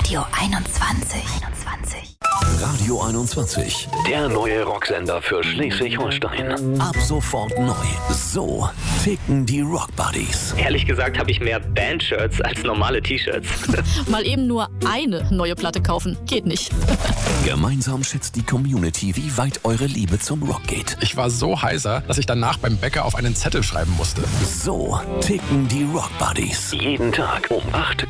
Radio 21. Radio 21, der neue Rocksender für Schleswig-Holstein. Ab sofort neu. So ticken die Rock Buddies. Ehrlich gesagt habe ich mehr Band-Shirts als normale T-Shirts. Mal eben nur eine neue Platte kaufen, geht nicht. Gemeinsam schätzt die Community, wie weit eure Liebe zum Rock geht. Ich war so heiser, dass ich danach beim Bäcker auf einen Zettel schreiben musste. So ticken die Rock Buddies. Jeden Tag um 8